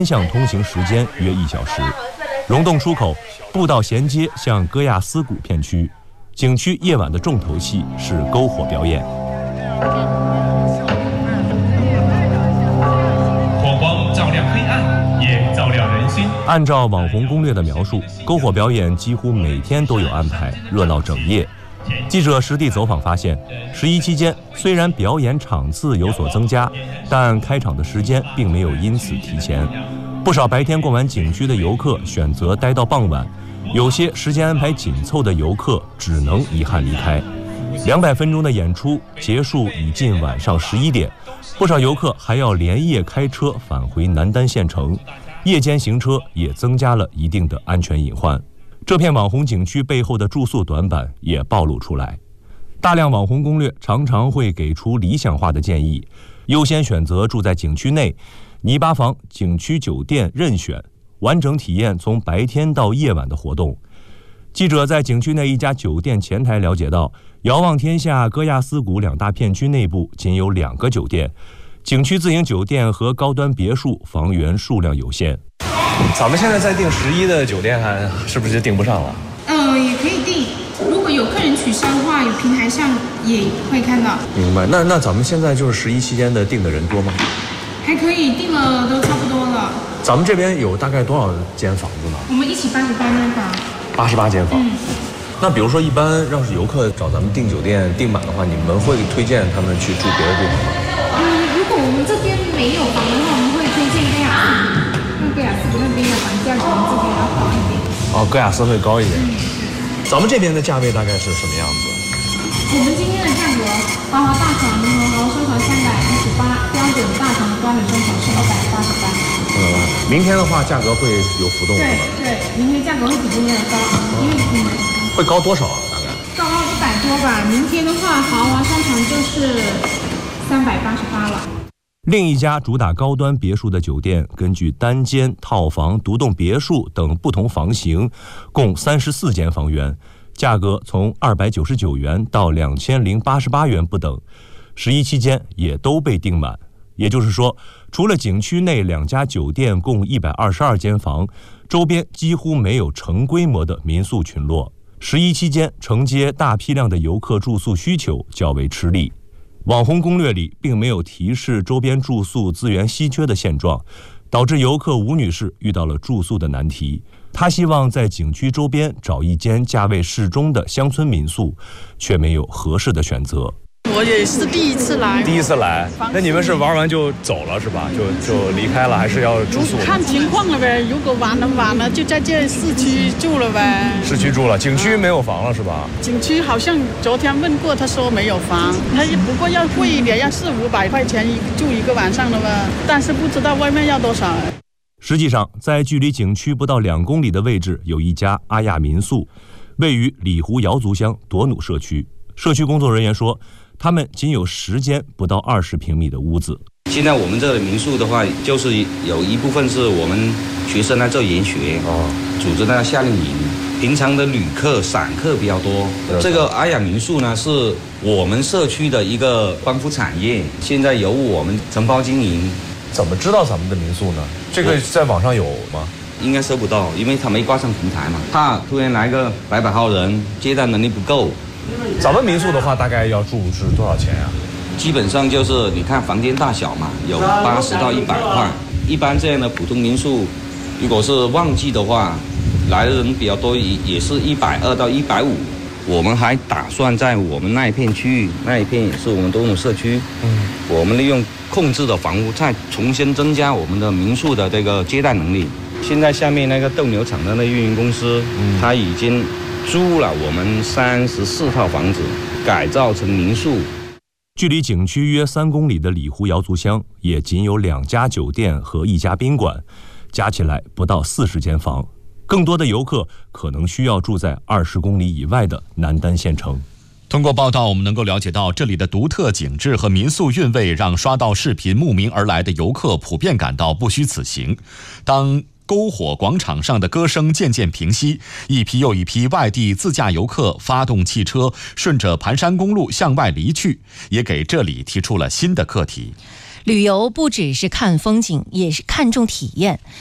向通行时间约1小时。溶洞出口步道衔接向戈亚斯谷片区。景区夜晚的重头戏是篝火表演。 火光照亮黑暗，也照亮人心。 按照网红攻略的描述，篝火表演几乎每天都有安排，热闹整夜。记者实地走访发现，11期间虽然表演场次有所增加，但开场的时间并没有因此提前。不少白天逛完景区的游客选择待到傍晚，有些时间安排紧凑的游客只能遗憾离开。200分钟的演出结束已近晚上11点，不少游客还要连夜开车返回南丹县城，夜间行车也增加了一定的安全隐患。这片网红景区背后的住宿短板也暴露出来。大量网红攻略常常会给出理想化的建议，优先选择住在景区内，泥巴房、景区酒店任选，完整体验从白天到夜晚的活动。记者在景区内一家酒店前台了解到，遥望天下、戈亚斯谷2大片区内部仅有2个酒店，景区自营酒店和高端别墅房源数量有限。 咱们现在在订11的酒店，是不是就订不上了？ 也可以订，如果有客人取消的话，有平台上也会看到。 明白。那咱们现在就是11期间的订的人多吗？ 还可以，订了都差不多了。 咱们这边有大概多少间房子呢？ 我们一起88间房。 88间房。那比如说，一般要是游客找咱们订酒店订满的话，你们会推荐他们去住别的地方吗？ 如果我们这边没有房的话，我们会推荐戈亚斯，因为戈亚斯那边的房价可能这边要高一点。 戈亚斯会高一点。咱们这边的价位大概是什么样子？ 我们今天的价格，豪华大床和豪华双床318，标准大床标准双床是288。 明天的话价格会有浮动是吧？ 对，明天价格会比今天的高，因为会高多少啊？大概高100多吧。明天的话，豪华双床就是388了。 另一家主打高端别墅的酒店，根据单间、套房、独栋别墅等不同房型，共34间房源，价格从299元到2088元不等。11期间也都被订满。也就是说，除了景区内2家酒店共122间房，周边几乎没有成规模的民宿群落。11期间承接大批量的游客住宿需求较为吃力。网红攻略里并没有提示周边住宿资源稀缺的现状，导致游客吴女士遇到了住宿的难题。她希望在景区周边找一间价位适中的乡村民宿，却没有合适的选择。 我也是第一次来。 那你们是玩完就走了是吧？就离开了，还是要住宿？ 看情况了呗，如果晚了就在这市区住了呗。 市区住了，景区没有房了是吧？ 景区好像昨天问过，他说没有房，他不过要贵一点，要400-500块钱住1个晚上了吧？但是不知道外面要多少。 实际上，在距离景区不到2公里的位置，有一家阿亚民宿，位于里湖瑶族乡朵努社区。社区工作人员说，他们仅有10间不到20平米的屋子。 现在我们这里民宿的话，就是有一部分是我们学生来这研学，组织那夏令营。平常的旅客、散客比较多。这个阿雅民宿呢，是我们社区的一个光伏产业，现在由我们承包经营。 怎么知道咱们的民宿呢？这个在网上有吗？ 应该搜不到，因为他没挂上平台嘛。怕突然来个100号人，接待能力不够。 咱们民宿的话，大概要住是多少钱呀？ 基本上就是你看房间大小嘛，有80到100块。一般这样的普通民宿，如果是旺季的话，来的人比较多，也是120到150。我们还打算在我们那一片区域，那一片也是我们多努社区，我们利用控制的房屋，再重新增加我们的民宿的这个接待能力。现在下面那个斗牛场的那运营公司，他已经租了我们34套房子，改造成民宿。 距离景区约3公里的里湖瑶族乡，也仅有2家酒店和1家宾馆，加起来不到40间房。更多的游客可能需要住在20公里以外的南丹县城。 通过报道，我们能够了解到，这里的独特景致和民宿韵味让刷到视频慕名而来的游客普遍感到不虚此行。当篝火广场上的歌声渐渐平息，一批又一批外地自驾游客发动汽车，顺着盘山公路向外离去，也给这里提出了新的课题。 旅游不只是看风景，也是看重体验。